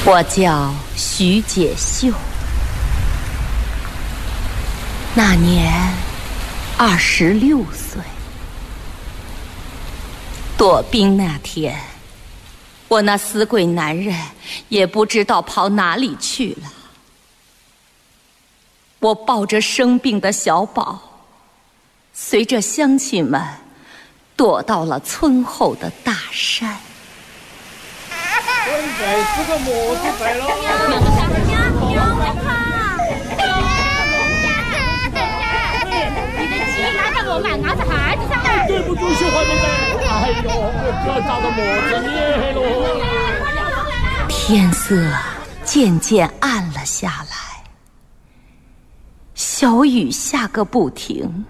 我叫徐解秀，那年26岁。躲兵那天，我那死鬼男人也不知道跑哪里去了。我抱着生病的小宝，随着乡亲们躲到了村后的大山。 现在是个么子在了？ 你的鸡拉到我满鸭子孩子上来。 对不住，小伙子，哎呦，不要找到么子你喽。 天色渐渐暗了下来，小雨下个不停。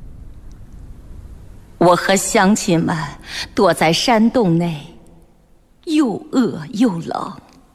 我和乡亲们躲在山洞内，又饿又冷。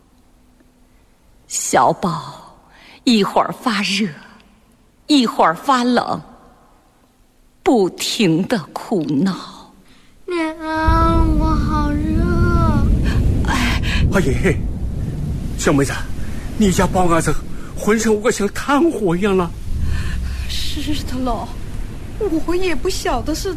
小宝一会儿发热，一会儿发冷，不停地哭闹。 娘，我好热。 阿爷，小妹子，你家宝伢子浑身我像炭火一样了。 是的喽，我也不晓得是。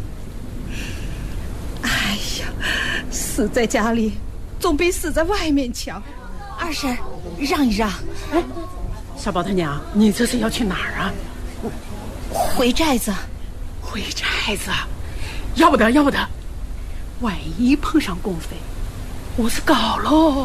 哎呀，死在家里总比死在外面强。 二婶，让一让。 哎，小宝他娘，你这是要去哪儿啊？ 回寨子。 回寨子？要不得，要不得！万一碰上共匪，我是搞喽。